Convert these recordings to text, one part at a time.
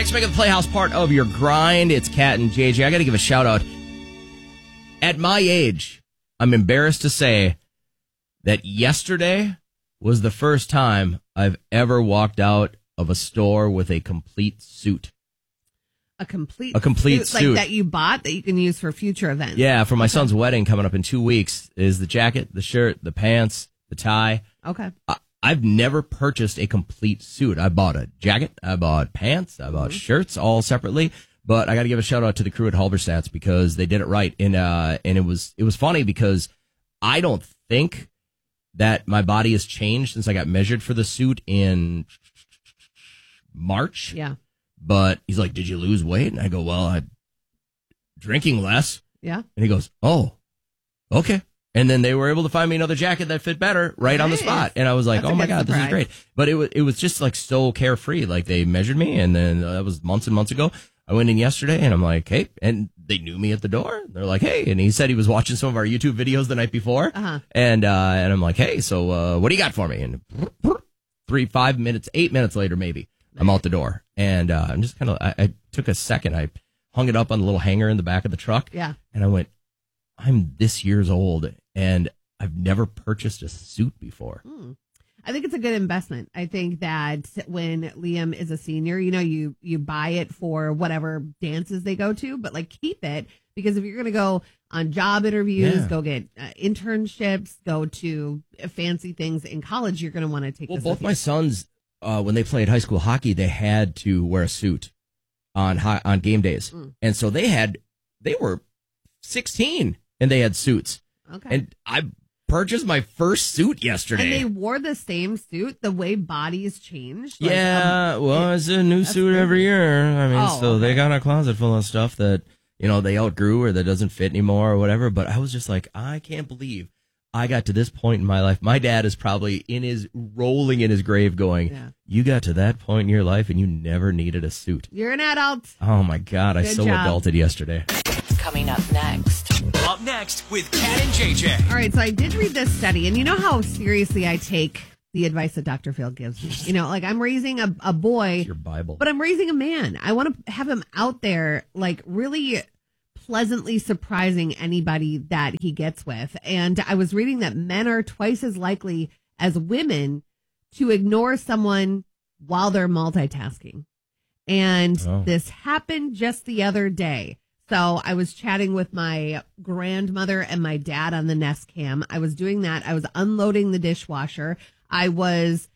Thanks for making the Playhouse part of your grind. It's Kat and JJ. I got to give a shout out. At my age, I'm embarrassed to say that yesterday was the first time I've ever walked out of a store with a complete suit. A complete suit. Like that you bought that you can use for future events. Yeah, for my son's wedding coming up in 2 weeks is the jacket, the shirt, the pants, the tie. Okay. I've never purchased a complete suit. I bought a jacket, I bought pants, I bought shirts all separately. But I got to give a shout out to the crew at Halberstadts because they did it right. And it was funny because I don't think that my body has changed since I got measured for the suit in March. Yeah. But he's like, "Did you lose weight?" And I go, "Well, I'm drinking less." Yeah. And he goes, "Oh, okay." And then they were able to find me another jacket that fit better right on the spot. And I was like, That's oh my good God, surprise. this is great. But it was just like so carefree. Like they measured me and then that was months and months ago. I went in yesterday and I'm like, hey, and they knew me at the door. They're like, hey, and he said he was watching some of our YouTube videos the night before. And I'm like, hey, so what do you got for me? And 8 minutes later, maybe I'm out the door. And I'm just kind of, I took a second. I hung it up on the little hanger in the back of the truck. Yeah. And I went, I'm this years old and I've never purchased a suit before. I think it's a good investment. I think that when Liam is a senior, you buy it for whatever dances they go to, but like keep it because if you're going to go on job interviews, go get internships, go to fancy things in college, you're going to want to take this both with you. my sons, when they played high school hockey, they had to wear a suit on game days. And so they were 16 and they had suits. Okay. And I purchased my first suit yesterday. And they wore the same suit the way bodies changed. It's a new suit every year. I mean, they got a closet full of stuff that, they outgrew or that doesn't fit anymore or whatever. But I was just like, I can't believe I got to this point in my life. My dad is probably rolling in his grave going, you got to that point in your life and you never needed a suit. You're an adult. Oh my God. I Good job. adulted yesterday. Coming up next. Up next with Kat and JJ. All right, so I did read this study, and you know how seriously I take the advice that Dr. Phil gives me. Like I'm raising a boy, Your Bible. but I'm raising a man. I want to have him out there, like really pleasantly surprising anybody that he gets with. And I was reading that men are twice as likely as women to ignore someone while they're multitasking. And this happened just the other day. So I was chatting with my grandmother and my dad on the Nest Cam. I was doing that. I was unloading the dishwasher. I was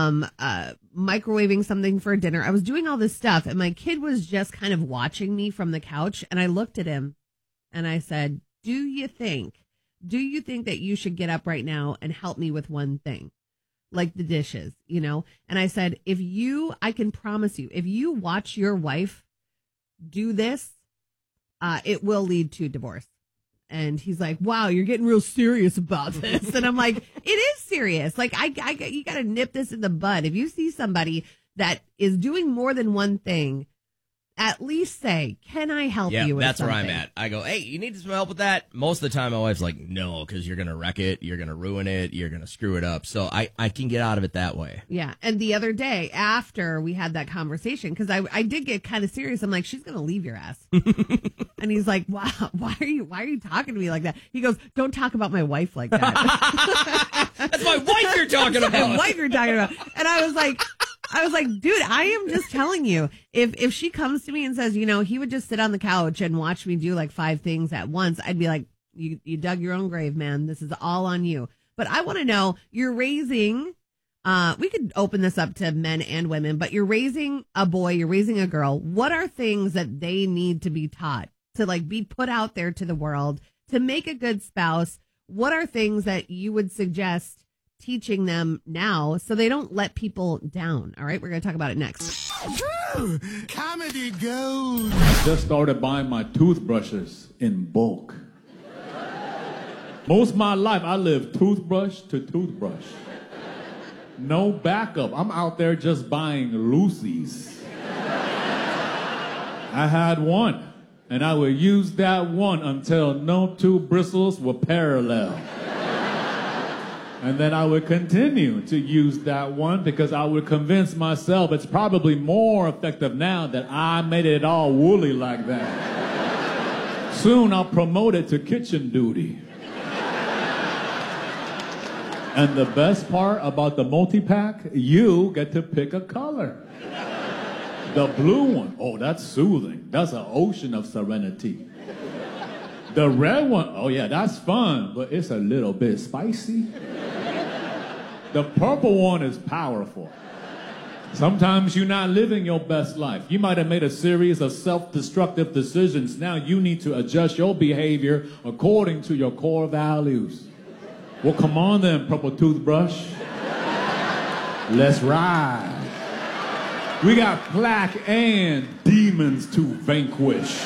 microwaving something for dinner. I was doing all this stuff. And my kid was just kind of watching me from the couch. And I looked at him and I said, do you think that you should get up right now and help me with one thing? Like the dishes, And I said, I can promise you, if you watch your wife do this, it will lead to divorce. And he's like, wow, you're getting real serious about this. And I'm like, it is serious. Like, you got to nip this in the bud. If you see somebody that is doing more than one thing, at least say, can I help you with that's something? where I'm at. I go, hey, you need some help with that? Most of the time, my wife's like, no, because you're going to wreck it. You're going to ruin it. You're going to screw it up. So I can get out of it that way. Yeah. And the other day, after we had that conversation, because I did get kind of serious. I'm like, she's going to leave your ass. And he's like, wow, why are you talking to me like that? He goes, don't talk about my wife like that. That's my wife you're talking about. My wife you're talking about. And I was like, dude, I am just telling you, if she comes to me and says, he would just sit on the couch and watch me do like 5 things at once, I'd be like, you dug your own grave, man. This is all on you. But I want to know, you're raising, we could open this up to men and women, but you're raising a boy, you're raising a girl. What are things that they need to be taught to like be put out there to the world to make a good spouse? What are things that you would suggest teaching them now so they don't let people down? All right, we're going to talk about it next. Comedy gold. I just started buying my toothbrushes in bulk. Most of my life, I live toothbrush to toothbrush. No backup. I'm out there just buying Lucy's. I had one, and I would use that one until no two bristles were parallel. And then I would continue to use that one because I would convince myself it's probably more effective now that I made it all woolly like that. Soon I'll promote it to kitchen duty. And the best part about the multi-pack, you get to pick a color. The blue one, oh, that's soothing. That's an ocean of serenity. The red one, oh yeah, that's fun, but it's a little bit spicy. The purple one is powerful. Sometimes you're not living your best life. You might have made a series of self-destructive decisions. Now you need to adjust your behavior according to your core values. Well, come on then, purple toothbrush. Let's ride. We got plaque and demons to vanquish.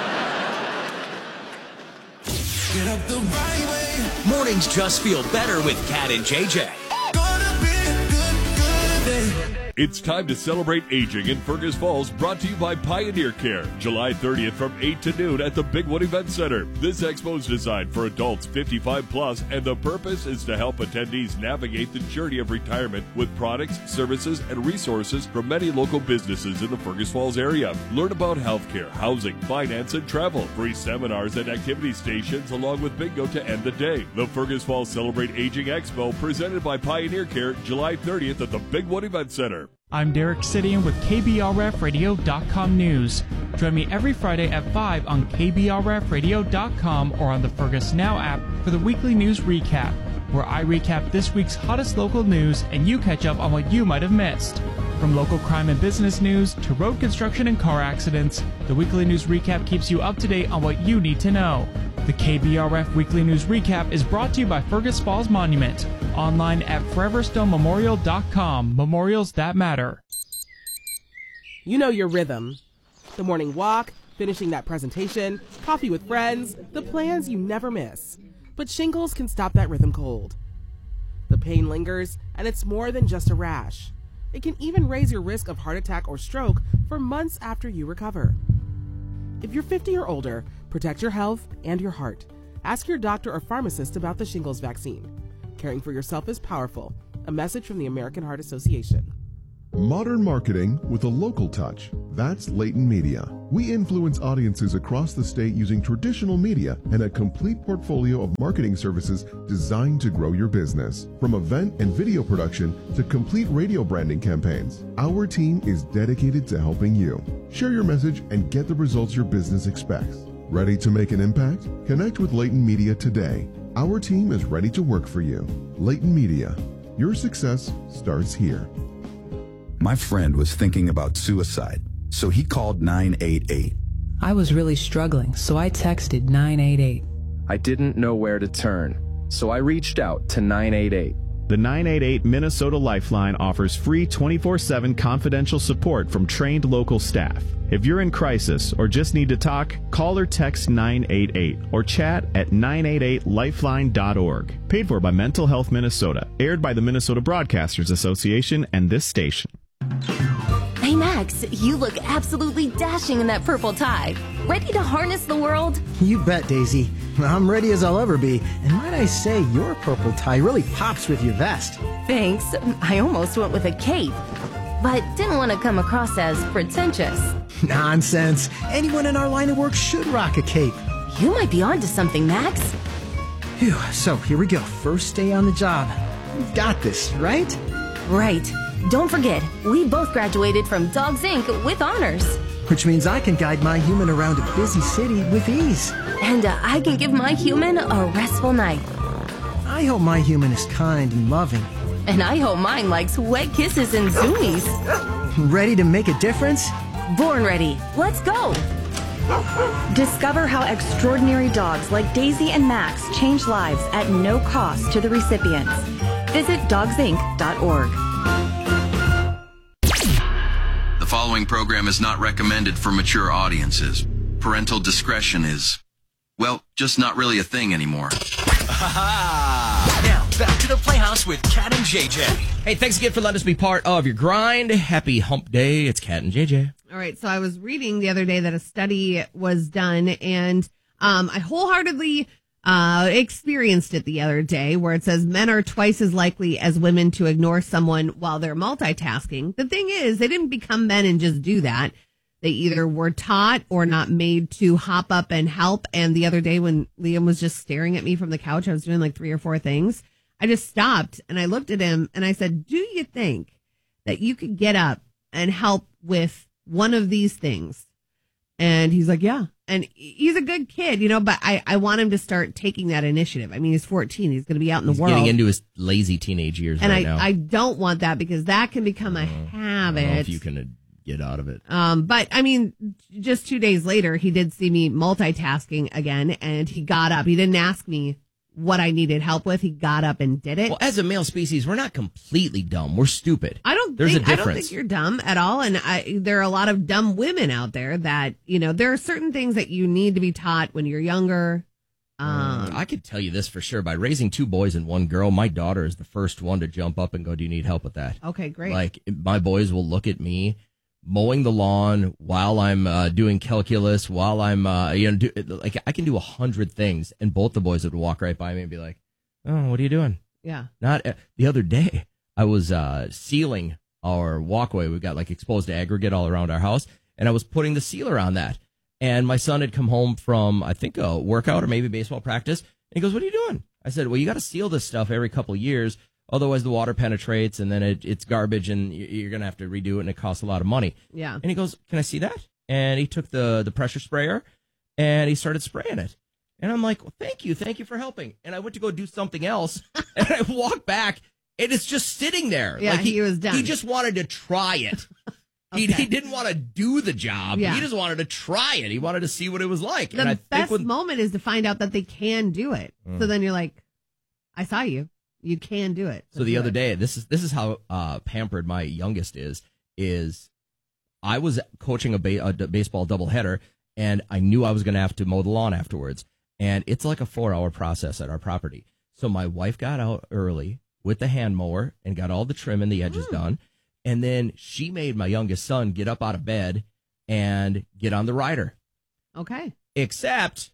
Get up the right way. Mornings just feel better with Cat and JJ. Gonna be a good day. It's time to celebrate aging in Fergus Falls, brought to you by Pioneer Care. July 30th from 8 to noon at the Big Wood Event Center. This expo is designed for adults 55 plus, and the purpose is to help attendees navigate the journey of retirement with products, services, and resources from many local businesses in the Fergus Falls area. Learn about healthcare, housing, finance, and travel. Free seminars and activity stations along with bingo to end the day. The Fergus Falls Celebrate Aging Expo, presented by Pioneer Care, July 30th at the Big Wood Event Center. I'm Derek Sidian with KBRFradio.com News. Join me every Friday at 5 on KBRFradio.com or on the Fergus Now app for the weekly news recap, where I recap this week's hottest local news and you catch up on what you might have missed. From local crime and business news to road construction and car accidents, the weekly news recap keeps you up to date on what you need to know. The KBRF Weekly News Recap is brought to you by Fergus Falls Monument, online at foreverstonемemorial.com. Memorials that matter. You know your rhythm. The morning walk, finishing that presentation, coffee with friends, the plans you never miss. But shingles can stop that rhythm cold. The pain lingers, and it's more than just a rash. It can even raise your risk of heart attack or stroke for months after you recover. If you're 50 or older, protect your health and your heart. Ask your doctor or pharmacist about the shingles vaccine. Caring for yourself is powerful. A message from the American Heart Association. Modern marketing with a local touch. That's Leighton Media. We influence audiences across the state using traditional media and a complete portfolio of marketing services designed to grow your business. From event and video production to complete radio branding campaigns, our team is dedicated to helping you. Share your message and get the results your business expects. Ready to make an impact? Connect with Leighton Media today. Our team is ready to work for you. Leighton Media. Your success starts here. My friend was thinking about suicide, so he called 988. I was really struggling, so I texted 988. I didn't know where to turn, so I reached out to 988. The 988 Minnesota Lifeline offers free 24/7 confidential support from trained local staff. If you're in crisis or just need to talk, call or text 988 or chat at 988lifeline.org. Paid for by Mental Health Minnesota. Aired by the Minnesota Broadcasters Association and this station. Hey Max, you look absolutely dashing in that purple tie. Ready to harness the world? You bet, Daisy. I'm ready as I'll ever be. And might I say, your purple tie really pops with your vest. Thanks. I almost went with a cape, but didn't want to come across as pretentious. Nonsense. Anyone in our line of work should rock a cape. You might be onto something, Max. Phew, so here we go. First day on the job. We've got this, right? Right. Don't forget, we both graduated from Dogs Inc. with honors. Which means I can guide my human around a busy city with ease. And I can give my human a restful night. I hope my human is kind and loving. And I hope mine likes wet kisses and zoomies. Ready to make a difference? Born ready. Let's go. Discover how extraordinary dogs like Daisy and Max change lives at no cost to the recipients. Visit dogsinc.org. The following program is not recommended for mature audiences. Parental discretion is, well, just not really a thing anymore. Now, back to the Playhouse with Cat and JJ. Hey, thanks again for letting us be part of your grind. Happy hump day. It's Cat and JJ. All right, so I was reading the other day that a study was done, and I wholeheartedly experienced it the other day where it says men are twice as likely as women to ignore someone while they're multitasking. The thing is, they didn't become men and just do that. They either were taught or not made to hop up and help. And the other day when Liam was just staring at me from the couch, I was doing like 3 or 4 things. I just stopped and I looked at him and I said, do you think that you could get up and help with one of these things? And he's like, yeah. And he's a good kid, but I want him to start taking that initiative. I mean, he's 14. He's going to be out in the world. Getting into his lazy teenage years and right now. I don't want that because that can become a habit. I don't know if you can get out of it. But I mean, just 2 days later, he did see me multitasking again and he got up. He didn't ask me what I needed help with. He got up and did it. Well, as a male species, we're not completely dumb. We're stupid. I don't think you're dumb at all. And there are a lot of dumb women out there that, there are certain things that you need to be taught when you're younger. I could tell you this for sure. By raising 2 boys and 1 girl, my daughter is the first one to jump up and go, do you need help with that? Okay, great. Like, my boys will look at me mowing the lawn while I'm doing calculus, while I'm, I can do 100 things. And both the boys would walk right by me and be like, oh, what are you doing? Yeah. Not the other day, I was sealing our walkway. We've got like exposed aggregate all around our house. And I was putting the sealer on that. And my son had come home from, I think, a workout or maybe baseball practice. And he goes, what are you doing? I said, well, you got to seal this stuff every couple of years. Otherwise, the water penetrates, and then it's garbage, and you're going to have to redo it, and it costs a lot of money. Yeah. And he goes, can I see that? And he took the pressure sprayer, and he started spraying it. And I'm like, well, thank you for helping. And I went to go do something else, and I walked back, and it's just sitting there. Yeah, like he was done. He just wanted to try it. Okay. He didn't want to do the job. Yeah. He just wanted to try it. He wanted to see what it was like. The and I best think moment is to find out that they can do it. So then you're like, I saw you. You can do it. So the other day, this is how pampered my youngest is I was coaching a baseball doubleheader, and I knew I was going to have to mow the lawn afterwards. And it's like a 4-hour process at our property. So my wife got out early with the hand mower and got all the trim and the edges done. And then she made my youngest son get up out of bed and get on the rider. Okay. Except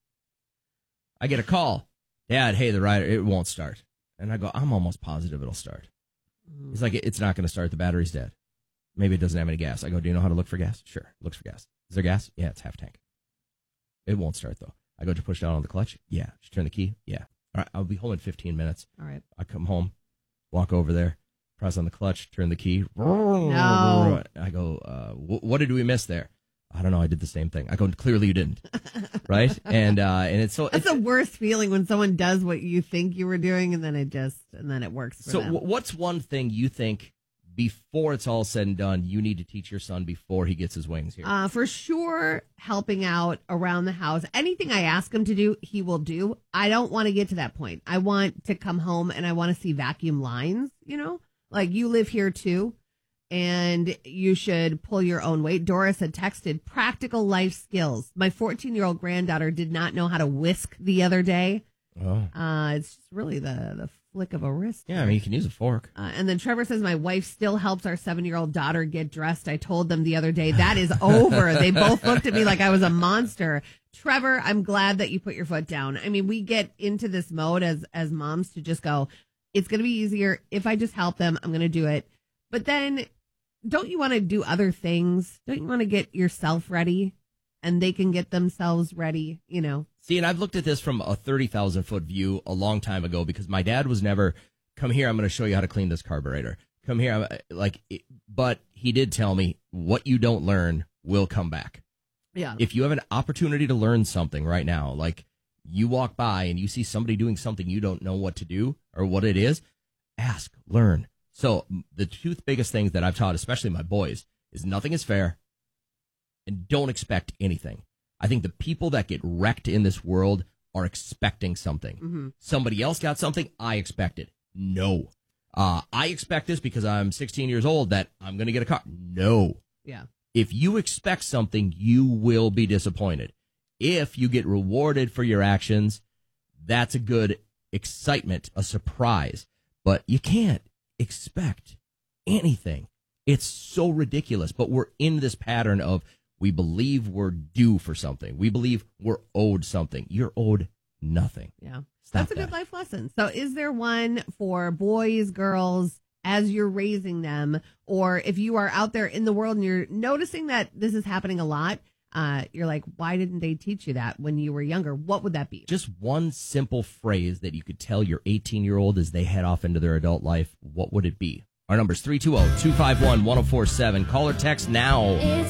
I get a call. Dad, hey, the rider, it won't start. And I go, I'm almost positive it'll start. He's like, it's not going to start. The battery's dead. Maybe it doesn't have any gas. I go, do you know how to look for gas? Sure. Looks for gas. Is there gas? Yeah, it's half tank. It won't start, though. I go to push down on the clutch. Yeah. Just turn the key. Yeah. All right. I'll be home in 15 minutes. All right. I come home, walk over there, press on the clutch, turn the key. No. I go, what did we miss there? I don't know. I did the same thing. I go, clearly you didn't. Right? And it's so. That's the worst feeling when someone does what you think you were doing and then it works for them. So what's one thing you think before it's all said and done, you need to teach your son before he gets his wings here? For sure, helping out around the house. Anything I ask him to do, he will do. I don't want to get to that point. I want to come home and I want to see vacuum lines, like you live here too. And you should pull your own weight. Doris had texted practical life skills. My 14-year-old granddaughter did not know how to whisk the other day. Oh. It's just really the flick of a wrist. Yeah, I mean, you can use a fork. And then Trevor says, my wife still helps our 7-year-old daughter get dressed. I told them the other day, that is over. They both looked at me like I was a monster. Trevor, I'm glad that you put your foot down. I mean, we get into this mode as moms to just go, it's going to be easier. If I just help them, I'm going to do it. But then don't you want to do other things? Don't you want to get yourself ready and they can get themselves ready, See, and I've looked at this from a 30,000-foot view a long time ago because my dad was never, come here, I'm going to show you how to clean this carburetor. Come here, but he did tell me what you don't learn will come back. Yeah. If you have an opportunity to learn something right now, like you walk by and you see somebody doing something you don't know what to do or what it is, ask, learn. So the two biggest things that I've taught, especially my boys, is nothing is fair and don't expect anything. I think the people that get wrecked in this world are expecting something. Mm-hmm. Somebody else got something, I expect it. No. I expect this because I'm 16 years old that I'm going to get a car. No. Yeah. If you expect something, you will be disappointed. If you get rewarded for your actions, that's a good excitement, a surprise. But you can't expect anything. It's so ridiculous, but we're in this pattern of we believe we're due for something. We believe we're owed something. You're owed nothing. Yeah. Stop That's a good life lesson. So is there one for boys, girls, as you're raising them, or if you are out there in the world and you're noticing that this is happening a lot, you're like, why didn't they teach you that when you were younger? What would that be? Just one simple phrase that you could tell your 18-year-old as they head off into their adult life. What would it be? Our number's 320-251-1047. Call or text now.